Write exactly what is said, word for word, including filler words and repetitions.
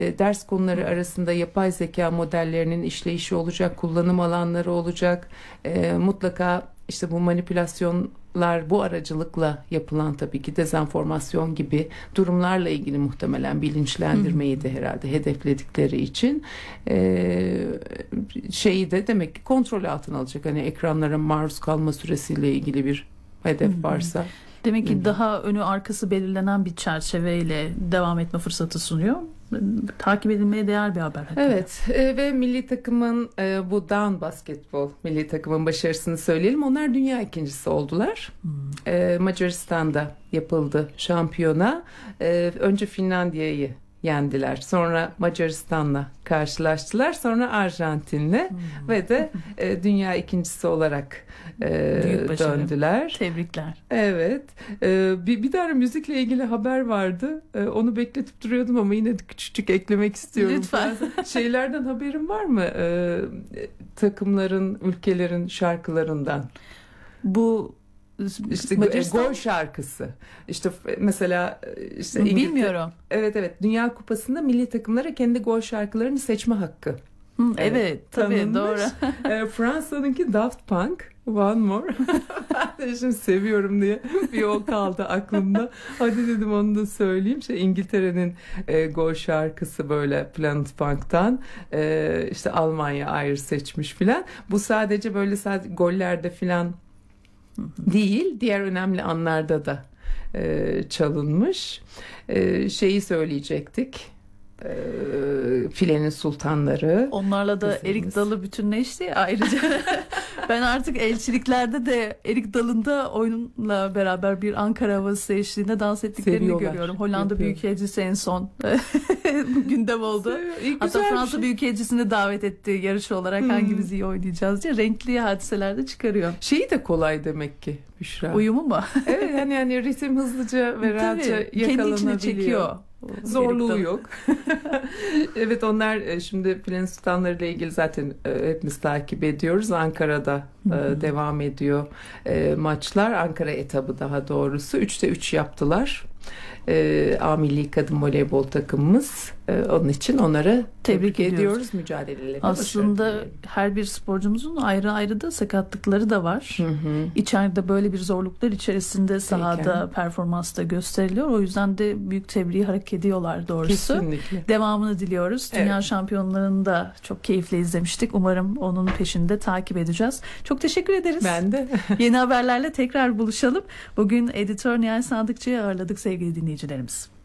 e, ders konuları arasında yapay zeka modellerinin işleyişi olacak, kullanım alanları olacak. E, mutlaka işte bu manipülasyonlar bu aracılıkla yapılan tabii ki dezenformasyon gibi durumlarla ilgili muhtemelen bilinçlendirmeyi de herhalde hedefledikleri için e, şeyi de demek ki kontrol altına alacak. Hani ekranlara maruz kalma süresiyle ilgili bir hedef varsa. Demek ki daha önü arkası belirlenen bir çerçeveyle devam etme fırsatı sunuyor. Takip edilmeye değer bir haber. Hakikaten. Evet e, ve milli takımın e, bu down basketbol milli takımın başarısını söyleyelim. Onlar dünya ikincisi oldular. Hmm. E, Macaristan'da yapıldı şampiyona. E, önce Finlandiya'yı yendiler. Sonra Macaristan'la karşılaştılar. Sonra Arjantin'le hmm. ve de e, dünya ikincisi olarak e, döndüler. Tebrikler. Evet. E, bir, bir tane müzikle ilgili haber vardı. E, onu bekletip duruyordum ama yine küçücük eklemek istiyorum. Lütfen. Şeylerden haberin var mı? E, takımların, ülkelerin şarkılarından. Bu İşte Macaristan... gol şarkısı. İşte mesela işte İngiltere... Bilmiyorum. Evet evet. Dünya Kupası'nda milli takımlara kendi gol şarkılarını seçme hakkı. Hı, evet, evet tabii tanınmış. Doğru. e, Fransa'nınki Daft Punk. One More. Ben de şimdi seviyorum diye bir o kaldı aklımda. Hadi dedim onu da söyleyeyim. İşte İngiltere'nin e, gol şarkısı böyle Planet Punk'tan e, işte Almanya ayrı seçmiş filan. Bu sadece böyle sadece gollerde filan değil, diğer önemli anlarda da e, çalınmış. E, şeyi söyleyecektik. E, filenin sultanları. Onlarla da kızımız. Erik Dalı bütünleşti ayrıca. Ben artık elçiliklerde de Erik Dalı'nda oyunla beraber bir Ankara havası eşliğinde dans ettiklerini Seviyorlar. görüyorum. Hollanda Büyükelçisi en son gündem oldu. Hatta Fransa şey. Büyükelçisini davet etti yarış olarak hmm. hangimiz iyi oynayacağız diye. Renkli hadiselerde çıkarıyor. Şeyi de kolay demek ki Büşra. Uyumu mu? Evet yani, yani ritim hızlıca ve rahatça yakalanabiliyor. Kendi içine çekiyor. Zorluğu yok. Evet onlar şimdi Filenin Sultanları ile ilgili zaten hepimiz takip ediyoruz. Ankara'da Hı-hı. devam ediyor maçlar. Ankara etabı daha doğrusu. Üçte üç yaptılar. A Milli Kadın Voleybol takımımız. Onun için onlara tebrik, tebrik ediyoruz. ediyoruz. Mücadelelerine aslında her bir sporcumuzun ayrı ayrı da sakatlıkları da var. Hı hı. İçeride böyle bir zorluklar içerisinde sahada Peki. performansta gösteriliyor. O yüzden de büyük tebriği hak ediyorlar doğrusu. Kesinlikle. Devamını diliyoruz. Dünya evet. şampiyonlarını da çok keyifle izlemiştik. Umarım onun peşinde takip edeceğiz. Çok teşekkür ederiz. Ben de. Yeni haberlerle tekrar buluşalım. Bugün editör Nihal Sandıkçı'yı ağırladık sevgili dinleyicilerimiz.